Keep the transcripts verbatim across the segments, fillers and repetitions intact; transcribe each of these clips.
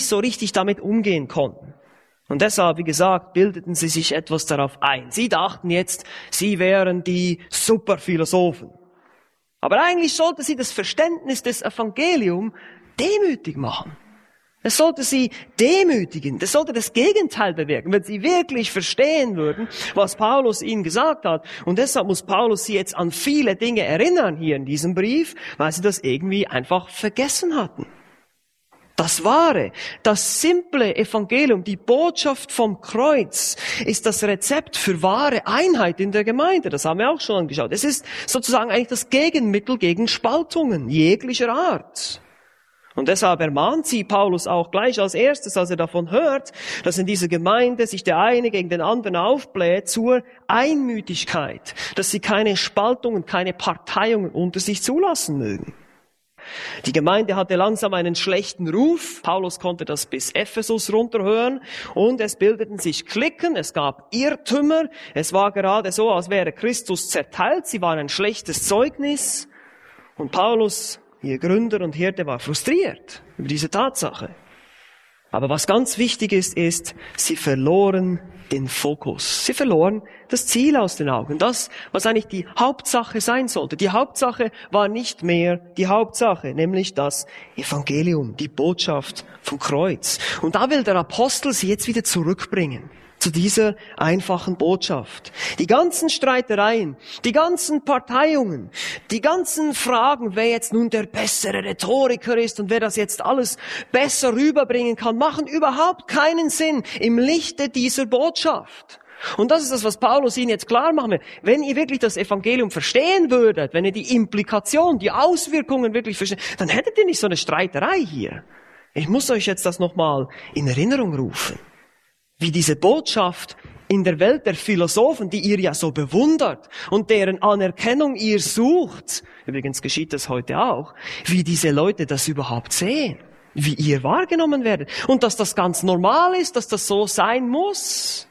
nicht so richtig damit umgehen konnten. Und deshalb, wie gesagt, bildeten sie sich etwas darauf ein. Sie dachten jetzt, sie wären die Superphilosophen. Aber eigentlich sollte sie das Verständnis des Evangeliums demütig machen. Es sollte sie demütigen. Das sollte das Gegenteil bewirken, wenn sie wirklich verstehen würden, was Paulus ihnen gesagt hat. Und deshalb muss Paulus sie jetzt an viele Dinge erinnern hier in diesem Brief, weil sie das irgendwie einfach vergessen hatten. Das wahre, das simple Evangelium, die Botschaft vom Kreuz, ist das Rezept für wahre Einheit in der Gemeinde. Das haben wir auch schon angeschaut. Es ist sozusagen eigentlich das Gegenmittel gegen Spaltungen jeglicher Art. Und deshalb ermahnt sie Paulus auch gleich als erstes, als er davon hört, dass in dieser Gemeinde sich der eine gegen den anderen aufbläht, zur Einmütigkeit, dass sie keine Spaltungen, keine Parteiungen unter sich zulassen mögen. Die Gemeinde hatte langsam einen schlechten Ruf. Paulus konnte das bis Ephesus runterhören und es bildeten sich Cliquen, es gab Irrtümer. Es war gerade so, als wäre Christus zerteilt. Sie waren ein schlechtes Zeugnis. Und Paulus, ihr Gründer und Hirte, war frustriert über diese Tatsache. Aber was ganz wichtig ist, ist, sie verloren den Fokus. Sie verloren das Ziel aus den Augen. Das, was eigentlich die Hauptsache sein sollte. Die Hauptsache war nicht mehr die Hauptsache, nämlich das Evangelium, die Botschaft vom Kreuz. Und da will der Apostel sie jetzt wieder zurückbringen zu dieser einfachen Botschaft. Die ganzen Streitereien, die ganzen Parteiungen, die ganzen Fragen, wer jetzt nun der bessere Rhetoriker ist und wer das jetzt alles besser rüberbringen kann, machen überhaupt keinen Sinn im Lichte dieser Botschaft. Und das ist das, was Paulus ihnen jetzt klar machen will. Wenn ihr wirklich das Evangelium verstehen würdet, wenn ihr die Implikation, die Auswirkungen wirklich versteht, dann hättet ihr nicht so eine Streiterei hier. Ich muss euch jetzt das nochmal in Erinnerung rufen. Wie diese Botschaft in der Welt der Philosophen, die ihr ja so bewundert und deren Anerkennung ihr sucht, übrigens geschieht das heute auch, wie diese Leute das überhaupt sehen, wie ihr wahrgenommen werdet und dass das ganz normal ist, dass das so sein muss.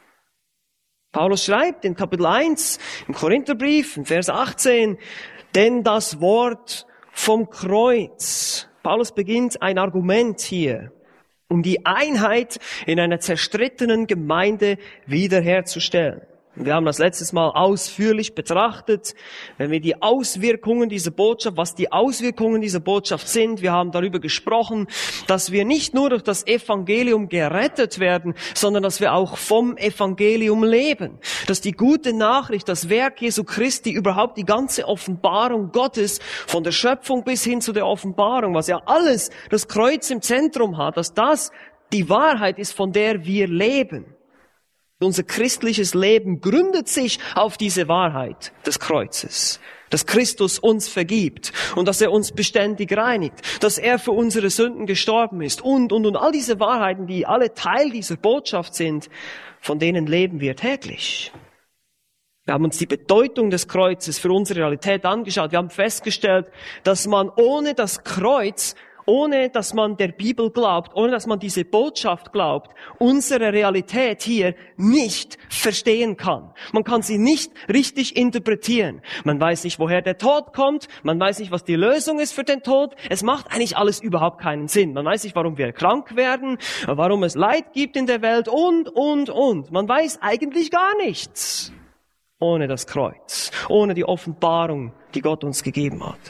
Paulus schreibt in Kapitel eins im Korintherbrief, in Vers achtzehn, denn das Wort vom Kreuz. Paulus beginnt ein Argument hier, um die Einheit in einer zerstrittenen Gemeinde wiederherzustellen. Wir haben das letztes Mal ausführlich betrachtet, wenn wir die Auswirkungen dieser Botschaft, was die Auswirkungen dieser Botschaft sind. Wir haben darüber gesprochen, dass wir nicht nur durch das Evangelium gerettet werden, sondern dass wir auch vom Evangelium leben. Dass die gute Nachricht, das Werk Jesu Christi, überhaupt die ganze Offenbarung Gottes, von der Schöpfung bis hin zu der Offenbarung, was ja alles das Kreuz im Zentrum hat, dass das die Wahrheit ist, von der wir leben. Unser christliches Leben gründet sich auf diese Wahrheit des Kreuzes, dass Christus uns vergibt und dass er uns beständig reinigt, dass er für unsere Sünden gestorben ist und, und, und all diese Wahrheiten, die alle Teil dieser Botschaft sind, von denen leben wir täglich. Wir haben uns die Bedeutung des Kreuzes für unsere Realität angeschaut. Wir haben festgestellt, dass man ohne das Kreuz, ohne dass man der Bibel glaubt, ohne dass man diese Botschaft glaubt, unsere Realität hier nicht verstehen kann. Man kann sie nicht richtig interpretieren. Man weiß nicht, woher der Tod kommt. Man weiß nicht, was die Lösung ist für den Tod. Es macht eigentlich alles überhaupt keinen Sinn. Man weiß nicht, warum wir krank werden, warum es Leid gibt in der Welt und, und, und. Man weiß eigentlich gar nichts ohne das Kreuz, ohne die Offenbarung, die Gott uns gegeben hat.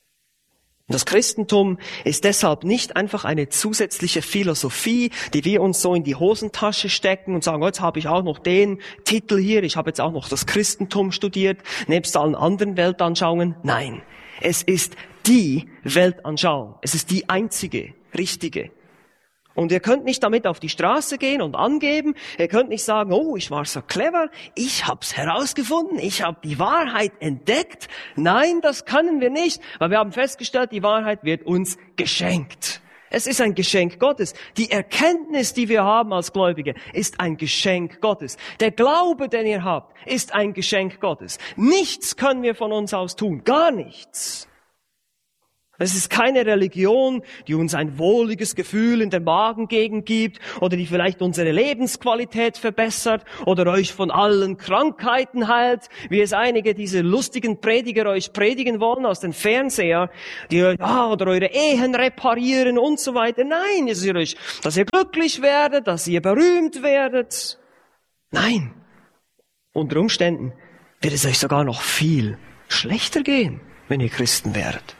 Das Christentum ist deshalb nicht einfach eine zusätzliche Philosophie, die wir uns so in die Hosentasche stecken und sagen, jetzt habe ich auch noch den Titel hier, ich habe jetzt auch noch das Christentum studiert, nebst allen anderen Weltanschauungen. Nein, es ist die Weltanschauung. Es ist die einzige, richtige. Und ihr könnt nicht damit auf die Straße gehen und angeben. Ihr könnt nicht sagen, oh, ich war so clever, ich hab's herausgefunden, ich habe die Wahrheit entdeckt. Nein, das können wir nicht, weil wir haben festgestellt, die Wahrheit wird uns geschenkt. Es ist ein Geschenk Gottes. Die Erkenntnis, die wir haben als Gläubige, ist ein Geschenk Gottes. Der Glaube, den ihr habt, ist ein Geschenk Gottes. Nichts können wir von uns aus tun, gar nichts. Es ist keine Religion, die uns ein wohliges Gefühl in der Magengegend gibt oder die vielleicht unsere Lebensqualität verbessert oder euch von allen Krankheiten heilt, wie es einige diese lustigen Prediger euch predigen wollen aus den Fernseher, die ja, oder eure Ehen reparieren und so weiter. Nein, es ist euch, dass ihr glücklich werdet, dass ihr berühmt werdet. Nein, unter Umständen wird es euch sogar noch viel schlechter gehen, wenn ihr Christen werdet.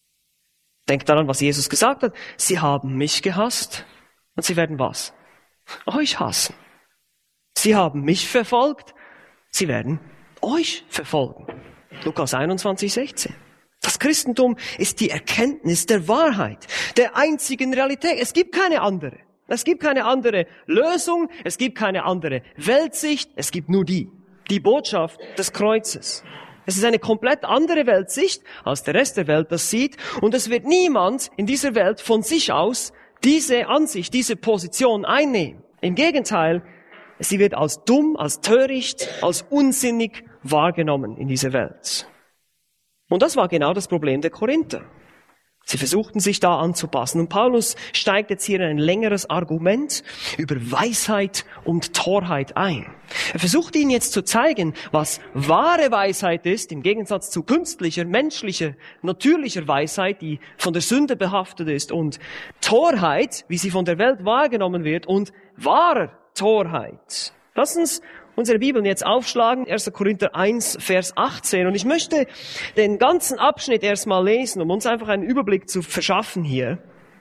Denkt daran, was Jesus gesagt hat. Sie haben mich gehasst und sie werden was? Euch hassen. Sie haben mich verfolgt, sie werden euch verfolgen. Lukas einundzwanzig, sechzehn. Das Christentum ist die Erkenntnis der Wahrheit, der einzigen Realität. Es gibt keine andere. Es gibt keine andere Lösung, es gibt keine andere Weltsicht, es gibt nur die, die Botschaft des Kreuzes. Es ist eine komplett andere Weltsicht, als der Rest der Welt das sieht. Und es wird niemand in dieser Welt von sich aus diese Ansicht, diese Position einnehmen. Im Gegenteil, sie wird als dumm, als töricht, als unsinnig wahrgenommen in dieser Welt. Und das war genau das Problem der Korinther. Sie versuchten sich da anzupassen. Und Paulus steigt jetzt hier in ein längeres Argument über Weisheit und Torheit ein. Er versucht ihnen jetzt zu zeigen, was wahre Weisheit ist, im Gegensatz zu künstlicher, menschlicher, natürlicher Weisheit, die von der Sünde behaftet ist, und Torheit, wie sie von der Welt wahrgenommen wird, und wahrer Torheit. Lass uns unsere Bibeln jetzt aufschlagen, erster Korinther eins, Vers achtzehn. Und ich möchte den ganzen Abschnitt erstmal lesen, um uns einfach einen Überblick zu verschaffen hier.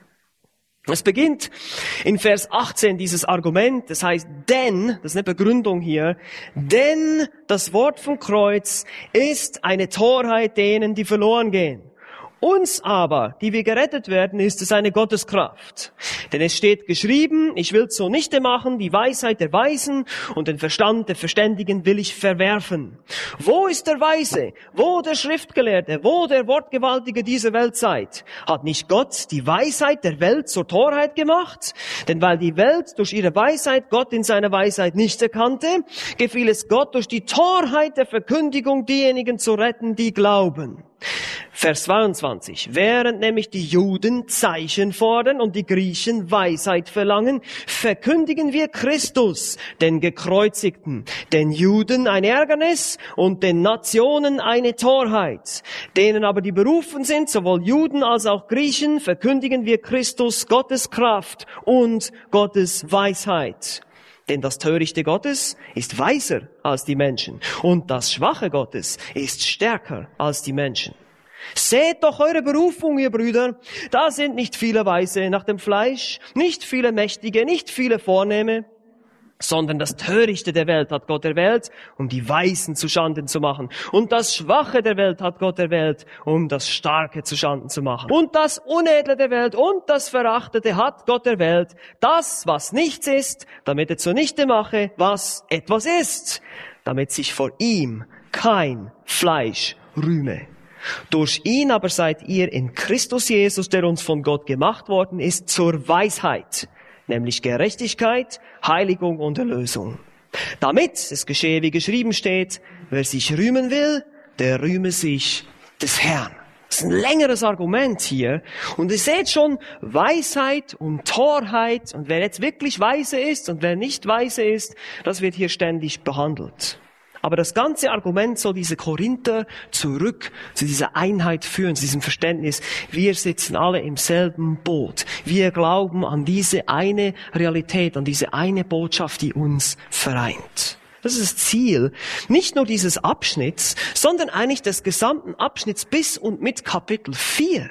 Es beginnt in Vers achtzehn dieses Argument, das heißt, denn, das ist eine Begründung hier, denn das Wort vom Kreuz ist eine Torheit denen, die verloren gehen. Uns aber, die wir gerettet werden, ist es eine Gotteskraft. Denn es steht geschrieben, ich will zunichte machen, die Weisheit der Weisen und den Verstand der Verständigen will ich verwerfen. Wo ist der Weise? Wo der Schriftgelehrte? Wo der Wortgewaltige dieser Weltzeit? Hat nicht Gott die Weisheit der Welt zur Torheit gemacht? Denn weil die Welt durch ihre Weisheit Gott in seiner Weisheit nicht erkannte, gefiel es Gott durch die Torheit der Verkündigung diejenigen zu retten, die glauben. Vers zweiundzwanzig. Während nämlich die Juden Zeichen fordern und die Griechen Weisheit verlangen, verkündigen wir Christus, den Gekreuzigten, den Juden ein Ärgernis und den Nationen eine Torheit. Denen aber, die berufen sind, sowohl Juden als auch Griechen, verkündigen wir Christus, Gottes Kraft und Gottes Weisheit. Denn das Törichte Gottes ist weiser als die Menschen und das Schwache Gottes ist stärker als die Menschen. Seht doch eure Berufung, ihr Brüder. Da sind nicht viele Weise nach dem Fleisch, nicht viele Mächtige, nicht viele Vornehme, sondern das Törichte der Welt hat Gott erwählt, um die Weisen zu Schanden zu machen. Und das Schwache der Welt hat Gott erwählt, um das Starke zu Schanden zu machen. Und das Unedle der Welt und das Verachtete hat Gott erwählt, das, was nichts ist, damit er zunichte mache, was etwas ist, damit sich vor ihm kein Fleisch rühme. Durch ihn aber seid ihr in Christus Jesus, der uns von Gott gemacht worden ist, zur Weisheit, nämlich Gerechtigkeit, Heiligung und Erlösung. Damit es geschehe, wie geschrieben steht, wer sich rühmen will, der rühme sich des Herrn. Das ist ein längeres Argument hier. Und ihr seht schon, Weisheit und Torheit und wer jetzt wirklich weise ist und wer nicht weise ist, das wird hier ständig behandelt. Aber das ganze Argument soll diese Korinther zurück zu dieser Einheit führen, zu diesem Verständnis. Wir sitzen alle im selben Boot. Wir glauben an diese eine Realität, an diese eine Botschaft, die uns vereint. Das ist das Ziel, nicht nur dieses Abschnitts, sondern eigentlich des gesamten Abschnitts bis und mit Kapitel vier.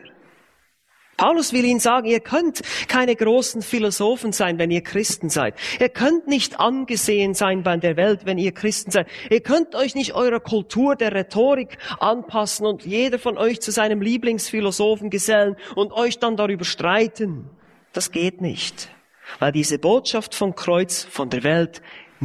Paulus will ihnen sagen, ihr könnt keine großen Philosophen sein, wenn ihr Christen seid. Ihr könnt nicht angesehen sein bei der Welt, wenn ihr Christen seid. Ihr könnt euch nicht eurer Kultur der Rhetorik anpassen und jeder von euch zu seinem Lieblingsphilosophen gesellen und euch dann darüber streiten. Das geht nicht, weil diese Botschaft vom Kreuz, von der Welt,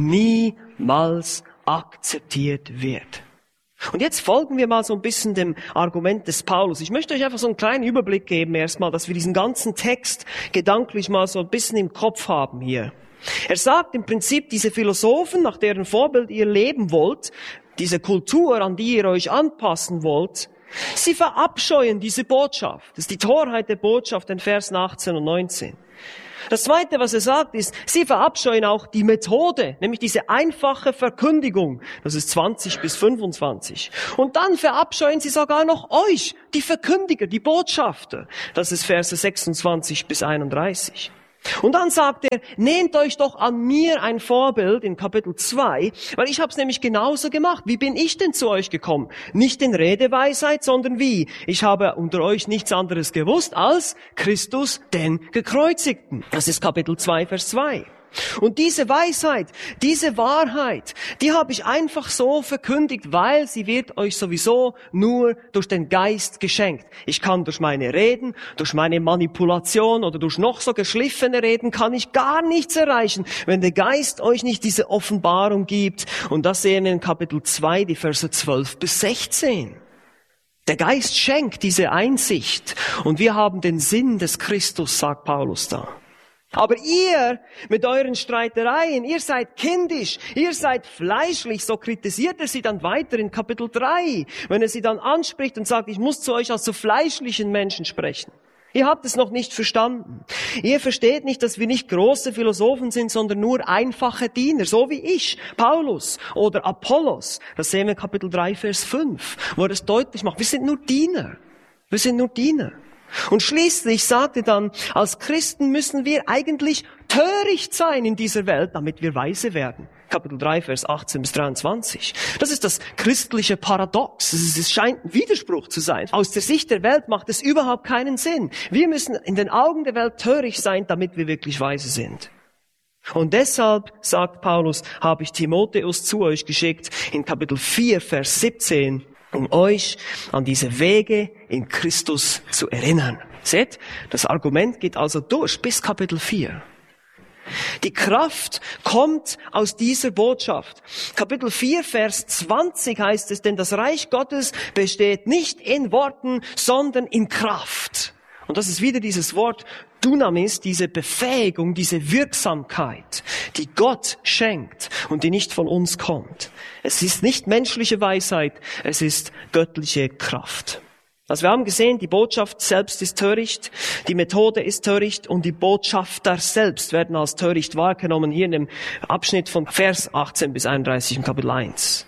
niemals akzeptiert wird. Und jetzt folgen wir mal so ein bisschen dem Argument des Paulus. Ich möchte euch einfach so einen kleinen Überblick geben erstmal, dass wir diesen ganzen Text gedanklich mal so ein bisschen im Kopf haben hier. Er sagt im Prinzip, diese Philosophen, nach deren Vorbild ihr leben wollt, diese Kultur, an die ihr euch anpassen wollt, Sie verabscheuen diese Botschaft. Das ist die Torheit der Botschaft in Versen achtzehn und neunzehn. Das Zweite, was er sagt, ist, sie verabscheuen auch die Methode, nämlich diese einfache Verkündigung. Das ist zwanzig bis fünfundzwanzig. Und dann verabscheuen sie sogar noch euch, die Verkündiger, die Botschafter. Das ist Verse sechsundzwanzig bis einunddreißig. Und dann sagt er, nehmt euch doch an mir ein Vorbild in Kapitel zwei, weil ich habe es nämlich genauso gemacht. Wie bin ich denn zu euch gekommen? Nicht in Redeweisheit, sondern wie? Ich habe unter euch nichts anderes gewusst als Christus, den Gekreuzigten. Das ist Kapitel zwei, Vers zwei. Und diese Weisheit, diese Wahrheit, die habe ich einfach so verkündigt, weil sie wird euch sowieso nur durch den Geist geschenkt. Ich kann durch meine Reden, durch meine Manipulation oder durch noch so geschliffene Reden kann ich gar nichts erreichen, wenn der Geist euch nicht diese Offenbarung gibt. Und das sehen wir in Kapitel zwei, die Verse zwölf bis sechzehn. Der Geist schenkt diese Einsicht und wir haben den Sinn des Christus, sagt Paulus da. Aber ihr mit euren Streitereien, ihr seid kindisch, ihr seid fleischlich, so kritisiert er sie dann weiter in Kapitel drei, wenn er sie dann anspricht und sagt, ich muss zu euch als zu fleischlichen Menschen sprechen. Ihr habt es noch nicht verstanden. Ihr versteht nicht, dass wir nicht große Philosophen sind, sondern nur einfache Diener, so wie ich, Paulus oder Apollos. Das sehen wir in Kapitel drei, Vers fünf, wo er das deutlich macht. Wir sind nur Diener. Wir sind nur Diener. Und schließlich sagt er dann, als Christen müssen wir eigentlich töricht sein in dieser Welt, damit wir weise werden. Kapitel drei, Vers achtzehn bis dreiundzwanzig. Das ist das christliche Paradox. Es scheint ein Widerspruch zu sein. Aus der Sicht der Welt macht es überhaupt keinen Sinn. Wir müssen in den Augen der Welt töricht sein, damit wir wirklich weise sind. Und deshalb, sagt Paulus, habe ich Timotheus zu euch geschickt in Kapitel vier, Vers siebzehn, um euch an diese Wege in Christus zu erinnern. Seht, das Argument geht also durch bis Kapitel vier. Die Kraft kommt aus dieser Botschaft. Kapitel vier, Vers zwanzig heißt es, denn das Reich Gottes besteht nicht in Worten, sondern in Kraft. Und das ist wieder dieses Wort Dunamis, diese Befähigung, diese Wirksamkeit, die Gott schenkt und die nicht von uns kommt. Es ist nicht menschliche Weisheit, es ist göttliche Kraft. Also wir haben gesehen, die Botschaft selbst ist töricht, die Methode ist töricht und die Botschafter selbst werden als töricht wahrgenommen, hier in dem Abschnitt von Vers achtzehn bis einunddreißig im Kapitel eins.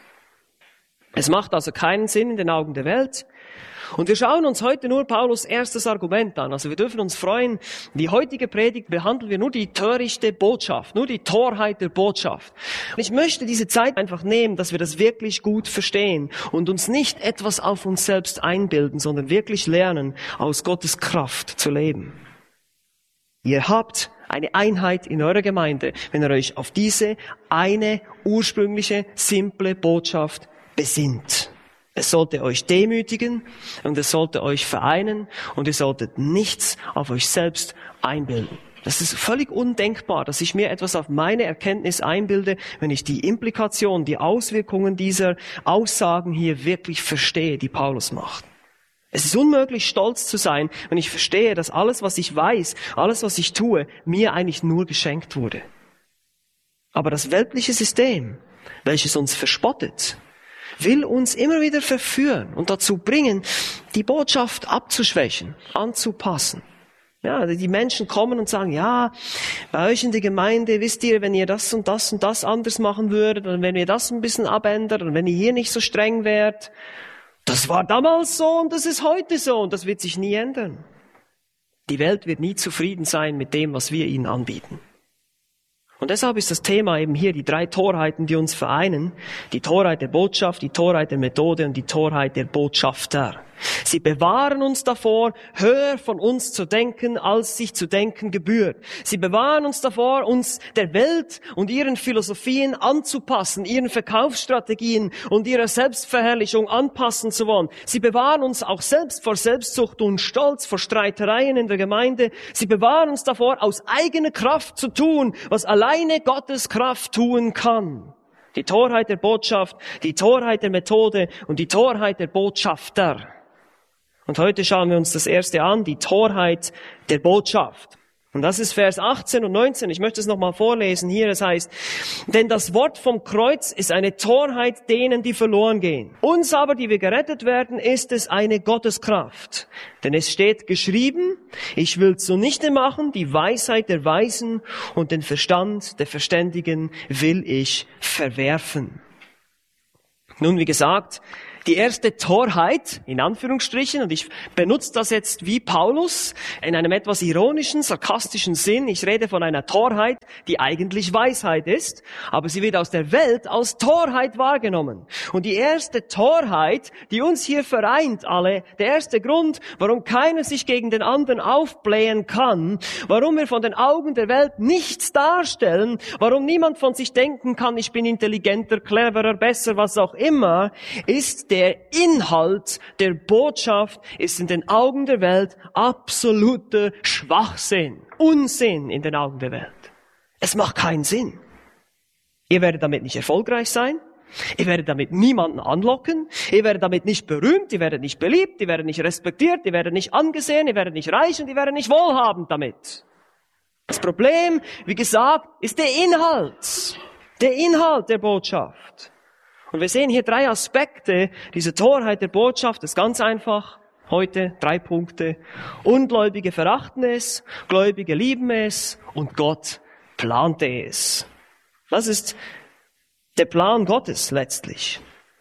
Es macht also keinen Sinn in den Augen der Welt. Und wir schauen uns heute nur Paulus' erstes Argument an. Also wir dürfen uns freuen, die heutige Predigt behandeln wir nur die törichte Botschaft, nur die Torheit der Botschaft. Und ich möchte diese Zeit einfach nehmen, dass wir das wirklich gut verstehen und uns nicht etwas auf uns selbst einbilden, sondern wirklich lernen, aus Gottes Kraft zu leben. Ihr habt eine Einheit in eurer Gemeinde, wenn ihr euch auf diese eine ursprüngliche, simple Botschaft besinnt. Es sollte euch demütigen und es sollte euch vereinen und ihr solltet nichts auf euch selbst einbilden. Das ist völlig undenkbar, dass ich mir etwas auf meine Erkenntnis einbilde, wenn ich die Implikationen, die Auswirkungen dieser Aussagen hier wirklich verstehe, die Paulus macht. Es ist unmöglich, stolz zu sein, wenn ich verstehe, dass alles, was ich weiß, alles, was ich tue, mir eigentlich nur geschenkt wurde. Aber das weltliche System, welches uns verspottet, will uns immer wieder verführen und dazu bringen, die Botschaft abzuschwächen, anzupassen. Ja, die Menschen kommen und sagen, ja, bei euch in der Gemeinde, wisst ihr, wenn ihr das und das und das anders machen würdet und wenn ihr das ein bisschen abändert und wenn ihr hier nicht so streng wärt, das war damals so und das ist heute so und das wird sich nie ändern. Die Welt wird nie zufrieden sein mit dem, was wir ihnen anbieten. Und deshalb ist das Thema eben hier die drei Torheiten, die uns vereinen. Die Torheit der Botschaft, die Torheit der Methode und die Torheit der Botschafter. Sie bewahren uns davor, höher von uns zu denken, als sich zu denken gebührt. Sie bewahren uns davor, uns der Welt und ihren Philosophien anzupassen, ihren Verkaufsstrategien und ihrer Selbstverherrlichung anpassen zu wollen. Sie bewahren uns auch selbst vor Selbstsucht und Stolz, vor Streitereien in der Gemeinde. Sie bewahren uns davor, aus eigener Kraft zu tun, was alleine Gottes Kraft tun kann. Die Torheit der Botschaft, die Torheit der Methode und die Torheit der Botschafter. Und heute schauen wir uns das erste an, die Torheit der Botschaft. Und das ist Vers achtzehn und neunzehn. Ich möchte es nochmal vorlesen hier. Es heißt, denn das Wort vom Kreuz ist eine Torheit denen, die verloren gehen. Uns aber, die wir gerettet werden, ist es eine Gotteskraft. Denn es steht geschrieben, ich will zunichte machen, die Weisheit der Weisen und den Verstand der Verständigen will ich verwerfen. Nun, wie gesagt, die erste Torheit, in Anführungsstrichen, und ich benutze das jetzt wie Paulus, in einem etwas ironischen, sarkastischen Sinn. Ich rede von einer Torheit, die eigentlich Weisheit ist, aber sie wird aus der Welt als Torheit wahrgenommen. Und die erste Torheit, die uns hier vereint alle, der erste Grund, warum keiner sich gegen den anderen aufblähen kann, warum wir von den Augen der Welt nichts darstellen, warum niemand von sich denken kann, ich bin intelligenter, cleverer, besser, was auch immer, ist der Inhalt der Botschaft ist in den Augen der Welt absoluter Schwachsinn, Unsinn in den Augen der Welt. Es macht keinen Sinn. Ihr werdet damit nicht erfolgreich sein, ihr werdet damit niemanden anlocken, ihr werdet damit nicht berühmt, ihr werdet nicht beliebt, ihr werdet nicht respektiert, ihr werdet nicht angesehen, ihr werdet nicht reich und ihr werdet nicht wohlhabend damit. Das Problem, wie gesagt, ist der Inhalt, der Inhalt der Botschaft. Und wir sehen hier drei Aspekte dieser Torheit der Botschaft. Das ist ganz einfach. Heute drei Punkte. Ungläubige verachten es, Gläubige lieben es und Gott plante es. Das ist der Plan Gottes letztlich.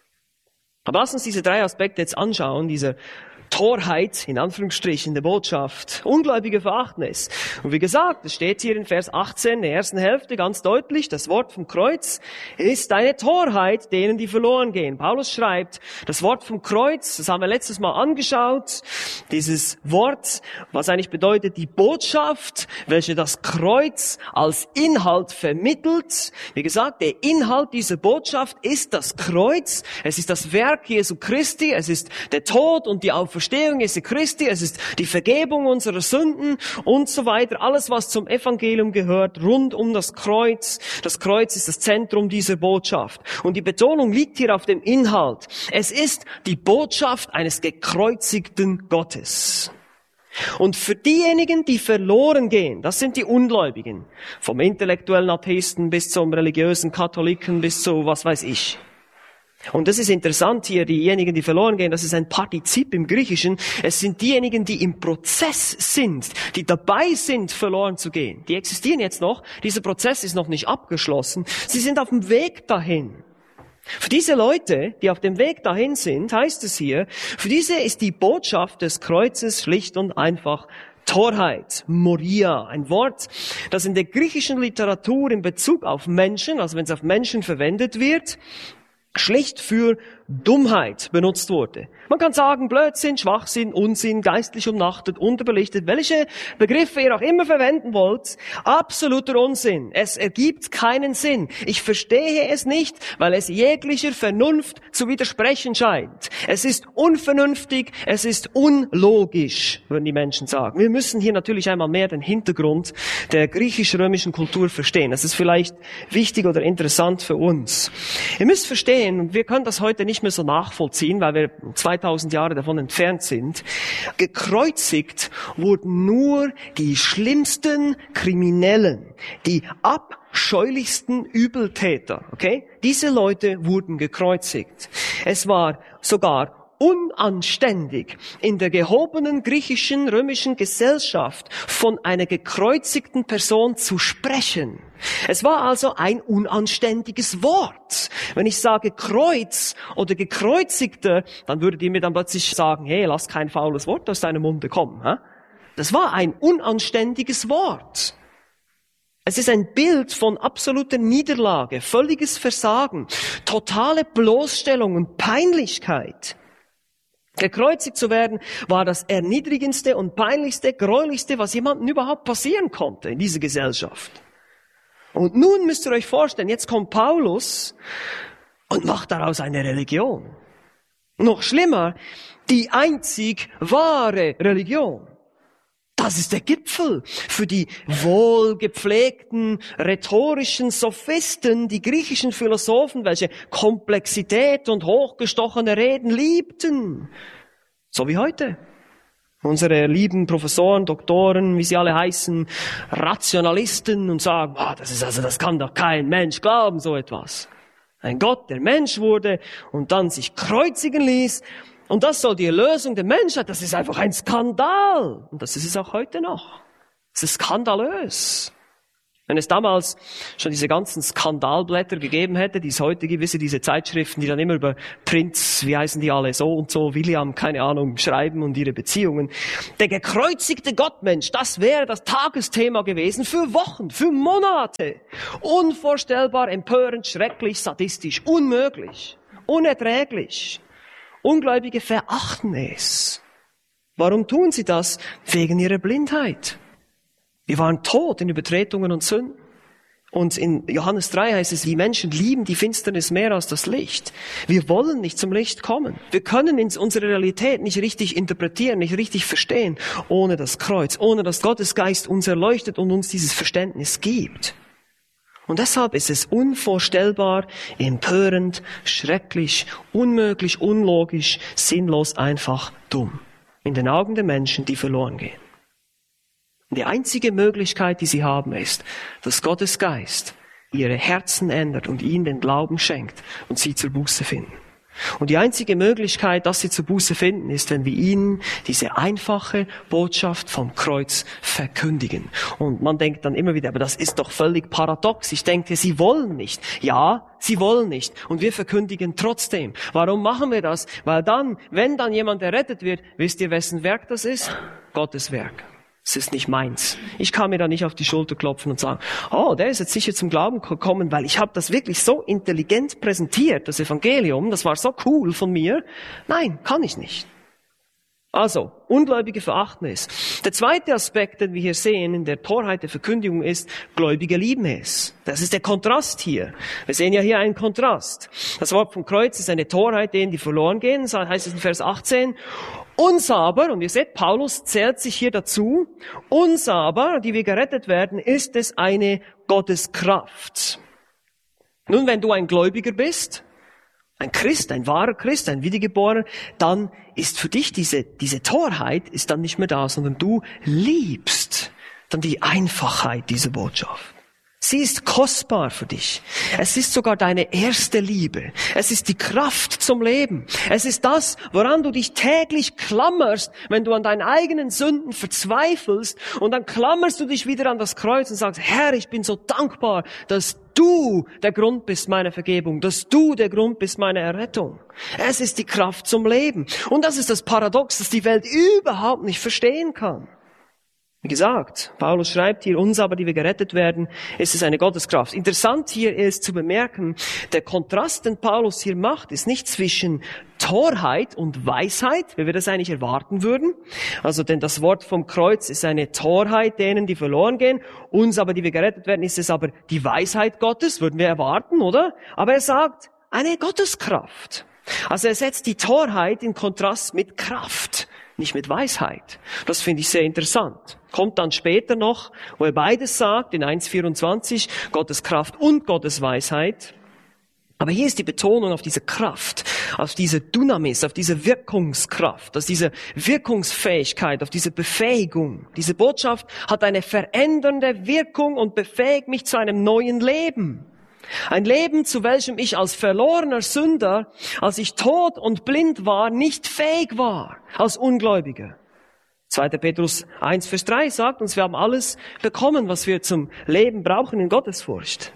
Aber lass uns diese drei Aspekte jetzt anschauen, diese Torheit, in Anführungsstrichen, der Botschaft. Ungläubige verachten es. Und wie gesagt, es steht hier in Vers achtzehn, der ersten Hälfte, ganz deutlich, das Wort vom Kreuz ist eine Torheit denen, die verloren gehen. Paulus schreibt, das Wort vom Kreuz, das haben wir letztes Mal angeschaut, dieses Wort, was eigentlich bedeutet, die Botschaft, welche das Kreuz als Inhalt vermittelt. Wie gesagt, der Inhalt dieser Botschaft ist das Kreuz. Es ist das Werk Jesu Christi, es ist der Tod und die Auferstehung Jesu Christi, es ist die Vergebung unserer Sünden und so weiter. Alles, was zum Evangelium gehört, rund um das Kreuz. Das Kreuz ist das Zentrum dieser Botschaft. Und die Betonung liegt hier auf dem Inhalt. Es ist die Botschaft eines gekreuzigten Gottes. Und für diejenigen, die verloren gehen, das sind die Ungläubigen. Vom intellektuellen Atheisten bis zum religiösen Katholiken bis zu was weiß ich. Und das ist interessant hier, diejenigen, die verloren gehen, das ist ein Partizip im Griechischen. Es sind diejenigen, die im Prozess sind, die dabei sind, verloren zu gehen. Die existieren jetzt noch. Dieser Prozess ist noch nicht abgeschlossen. Sie sind auf dem Weg dahin. Für diese Leute, die auf dem Weg dahin sind, heißt es hier, für diese ist die Botschaft des Kreuzes schlicht und einfach Torheit, Moria, ein Wort, das in der griechischen Literatur in Bezug auf Menschen, also wenn es auf Menschen verwendet wird, schlicht für Dummheit benutzt wurde. Man kann sagen Blödsinn, Schwachsinn, Unsinn, geistlich umnachtet, unterbelichtet, welche Begriffe ihr auch immer verwenden wollt. Absoluter Unsinn. Es ergibt keinen Sinn. Ich verstehe es nicht, weil es jeglicher Vernunft zu widersprechen scheint. Es ist unvernünftig, es ist unlogisch, würden die Menschen sagen. Wir müssen hier natürlich einmal mehr den Hintergrund der griechisch-römischen Kultur verstehen. Das ist vielleicht wichtig oder interessant für uns. Ihr müsst verstehen, und wir können das heute nicht mehr so nachvollziehen, weil wir zweitausend Jahre davon entfernt sind. Gekreuzigt wurden nur die schlimmsten Kriminellen, die abscheulichsten Übeltäter, okay? Diese Leute wurden gekreuzigt. Es war sogar unanständig, in der gehobenen griechischen, römischen Gesellschaft von einer gekreuzigten Person zu sprechen. Es war also ein unanständiges Wort. Wenn ich sage Kreuz oder Gekreuzigte, dann würdet ihr mir dann plötzlich sagen, hey, lass kein faules Wort aus deinem Munde kommen. Hä? Das war ein unanständiges Wort. Es ist ein Bild von absoluter Niederlage, völliges Versagen, totale Bloßstellung und Peinlichkeit. Gekreuzigt zu werden, war das erniedrigendste und peinlichste, gräulichste, was jemandem überhaupt passieren konnte in dieser Gesellschaft. Und nun müsst ihr euch vorstellen, jetzt kommt Paulus und macht daraus eine Religion. Noch schlimmer, die einzig wahre Religion. Das ist der Gipfel für die wohlgepflegten, rhetorischen Sophisten, die griechischen Philosophen, welche Komplexität und hochgestochene Reden liebten. So wie heute. Unsere lieben Professoren, Doktoren, wie sie alle heißen, Rationalisten und sagen, ah, das ist also, das kann doch kein Mensch glauben, so etwas. Ein Gott, der Mensch wurde und dann sich kreuzigen ließ. Und das soll die Erlösung der Menschheit. Das ist einfach ein Skandal. Und das ist es auch heute noch. Es ist skandalös. Wenn es damals schon diese ganzen Skandalblätter gegeben hätte, die es heute gibt, wisst ihr, diese Zeitschriften, die dann immer über Prinz, wie heißen die alle, so und so, William, keine Ahnung, schreiben und ihre Beziehungen. Der gekreuzigte Gottmensch, das wäre das Tagesthema gewesen für Wochen, für Monate. Unvorstellbar, empörend, schrecklich, sadistisch, unmöglich, unerträglich. Ungläubige verachten es. Warum tun sie das? Wegen ihrer Blindheit. Wir waren tot in Übertretungen und Sünden. Und in Johannes drei heißt es, die Menschen lieben die Finsternis mehr als das Licht. Wir wollen nicht zum Licht kommen. Wir können unsere Realität nicht richtig interpretieren, nicht richtig verstehen, ohne das Kreuz, ohne dass Gottes Geist uns erleuchtet und uns dieses Verständnis gibt. Und deshalb ist es unvorstellbar, empörend, schrecklich, unmöglich, unlogisch, sinnlos, einfach dumm. In den Augen der Menschen, die verloren gehen. Die einzige Möglichkeit, die sie haben, ist, dass Gottes Geist ihre Herzen ändert und ihnen den Glauben schenkt und sie zur Buße finden. Und die einzige Möglichkeit, dass sie zur Buße finden, ist, wenn wir ihnen diese einfache Botschaft vom Kreuz verkündigen. Und man denkt dann immer wieder, aber das ist doch völlig paradox. Ich denke, sie wollen nicht. Ja, sie wollen nicht. Und wir verkündigen trotzdem. Warum machen wir das? Weil dann, wenn dann jemand errettet wird, wisst ihr, wessen Werk das ist? Gottes Werk. Es ist nicht meins. Ich kann mir da nicht auf die Schulter klopfen und sagen, oh, der ist jetzt sicher zum Glauben gekommen, weil ich habe das wirklich so intelligent präsentiert, das Evangelium, das war so cool von mir. Nein, kann ich nicht. Also, Ungläubige verachten es. Der zweite Aspekt, den wir hier sehen in der Torheit der Verkündigung ist, Gläubige lieben es. Das ist der Kontrast hier. Wir sehen ja hier einen Kontrast. Das Wort vom Kreuz ist eine Torheit, denen die verloren gehen, das heißt es in Vers achtzehn. Uns aber, und ihr seht, Paulus zählt sich hier dazu, uns aber, die wir gerettet werden, ist es eine Gotteskraft. Nun, wenn du ein Gläubiger bist, ein Christ, ein wahrer Christ, ein Wiedergeborener, dann ist für dich diese, diese Torheit ist dann nicht mehr da, sondern du liebst dann die Einfachheit dieser Botschaft. Sie ist kostbar für dich. Es ist sogar deine erste Liebe. Es ist die Kraft zum Leben. Es ist das, woran du dich täglich klammerst, wenn du an deinen eigenen Sünden verzweifelst. Und dann klammerst du dich wieder an das Kreuz und sagst, Herr, ich bin so dankbar, dass du der Grund bist meiner Vergebung, dass du der Grund bist meiner Errettung. Es ist die Kraft zum Leben. Und das ist das Paradox, das die Welt überhaupt nicht verstehen kann. Wie gesagt, Paulus schreibt hier, uns aber, die wir gerettet werden, ist es eine Gotteskraft. Interessant hier ist zu bemerken, der Kontrast, den Paulus hier macht, ist nicht zwischen Torheit und Weisheit, wie wir das eigentlich erwarten würden. Also, denn das Wort vom Kreuz ist eine Torheit denen, die verloren gehen. Uns aber, die wir gerettet werden, ist es aber die Weisheit Gottes, würden wir erwarten, oder? Aber er sagt, eine Gotteskraft. Also er setzt die Torheit in Kontrast mit Kraft, nicht mit Weisheit. Das finde ich sehr interessant. Kommt dann später noch, wo er beides sagt, in eins vierundzwanzig, Gottes Kraft und Gottes Weisheit. Aber hier ist die Betonung auf diese Kraft, auf diese Dynamis, auf diese Wirkungskraft, auf diese Wirkungsfähigkeit, auf diese Befähigung. Diese Botschaft hat eine verändernde Wirkung und befähigt mich zu einem neuen Leben. Ein Leben, zu welchem ich als verlorener Sünder, als ich tot und blind war, nicht fähig war, als Ungläubiger. zweiter Petrus eins, Vers drei sagt uns, wir haben alles bekommen, was wir zum Leben brauchen in Gottesfurcht.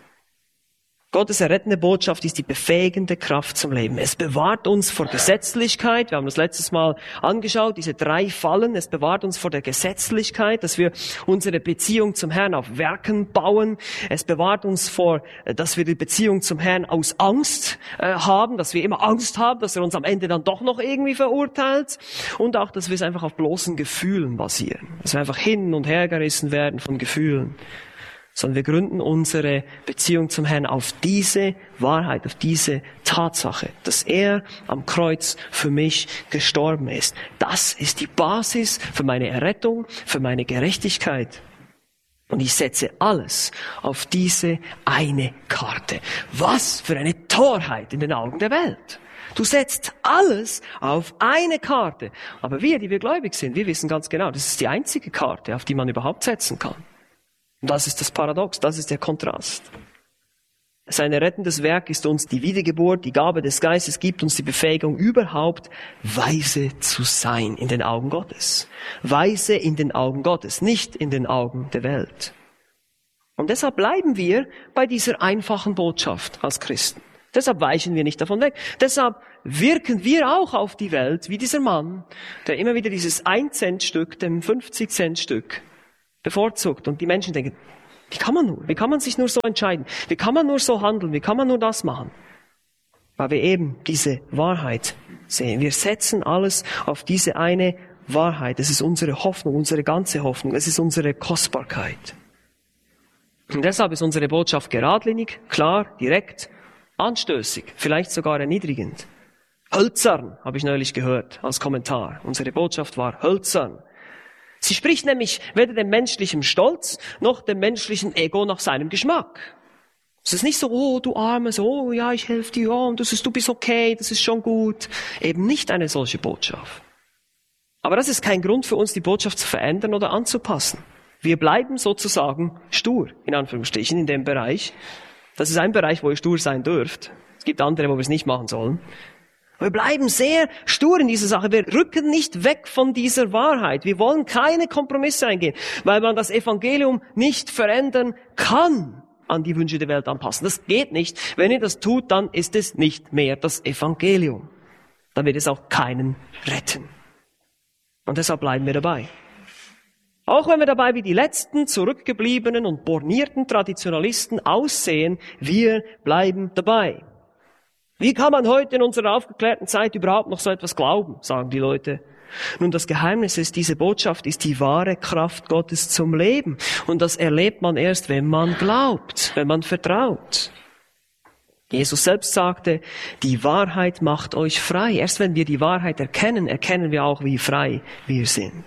Gottes errettende Botschaft ist die befähigende Kraft zum Leben. Es bewahrt uns vor Gesetzlichkeit. Wir haben das letztes Mal angeschaut, diese drei Fallen. Es bewahrt uns vor der Gesetzlichkeit, dass wir unsere Beziehung zum Herrn auf Werken bauen. Es bewahrt uns vor, dass wir die Beziehung zum Herrn aus Angst äh, haben, dass wir immer Angst haben, dass er uns am Ende dann doch noch irgendwie verurteilt. Und auch, dass wir es einfach auf bloßen Gefühlen basieren. Dass wir einfach hin und her gerissen werden von Gefühlen. Sondern wir gründen unsere Beziehung zum Herrn auf diese Wahrheit, auf diese Tatsache, dass er am Kreuz für mich gestorben ist. Das ist die Basis für meine Errettung, für meine Gerechtigkeit. Und ich setze alles auf diese eine Karte. Was für eine Torheit in den Augen der Welt. Du setzt alles auf eine Karte. Aber wir, die wir gläubig sind, wir wissen ganz genau, das ist die einzige Karte, auf die man überhaupt setzen kann. Und das ist das Paradox, das ist der Kontrast. Sein rettendes Werk ist uns die Wiedergeburt, die Gabe des Geistes gibt uns die Befähigung, überhaupt weise zu sein in den Augen Gottes. Weise in den Augen Gottes, nicht in den Augen der Welt. Und deshalb bleiben wir bei dieser einfachen Botschaft als Christen. Deshalb weichen wir nicht davon weg. Deshalb wirken wir auch auf die Welt wie dieser Mann, der immer wieder dieses ein-Cent-Stück, dem fünfzig-Cent-Stück bevorzugt. Und die Menschen denken, wie kann man nur? Wie kann man sich nur so entscheiden? Wie kann man nur so handeln? Wie kann man nur das machen? Weil wir eben diese Wahrheit sehen. Wir setzen alles auf diese eine Wahrheit. Es ist unsere Hoffnung, unsere ganze Hoffnung. Es ist unsere Kostbarkeit. Und deshalb ist unsere Botschaft geradlinig, klar, direkt, anstößig, vielleicht sogar erniedrigend. Hölzern, habe ich neulich gehört als Kommentar. Unsere Botschaft war hölzern. Sie spricht nämlich weder dem menschlichen Stolz noch dem menschlichen Ego nach seinem Geschmack. Es ist nicht so, oh, du Armes, oh, ja, ich helfe dir, oh, und das ist, du bist okay, das ist schon gut. Eben nicht eine solche Botschaft. Aber das ist kein Grund für uns, die Botschaft zu verändern oder anzupassen. Wir bleiben sozusagen stur, in Anführungsstrichen, in dem Bereich. Das ist ein Bereich, wo ihr stur sein dürft. Es gibt andere, wo wir es nicht machen sollen. Wir bleiben sehr stur in dieser Sache. Wir rücken nicht weg von dieser Wahrheit. Wir wollen keine Kompromisse eingehen, weil man das Evangelium nicht verändern kann, an die Wünsche der Welt anpassen. Das geht nicht. Wenn ihr das tut, dann ist es nicht mehr das Evangelium. Dann wird es auch keinen retten. Und deshalb bleiben wir dabei. Auch wenn wir dabei wie die letzten zurückgebliebenen und bornierten Traditionalisten aussehen, wir bleiben dabei. Wie kann man heute in unserer aufgeklärten Zeit überhaupt noch so etwas glauben, sagen die Leute. Nun, das Geheimnis ist, diese Botschaft ist die wahre Kraft Gottes zum Leben. Und das erlebt man erst, wenn man glaubt, wenn man vertraut. Jesus selbst sagte, die Wahrheit macht euch frei. Erst wenn wir die Wahrheit erkennen, erkennen wir auch, wie frei wir sind.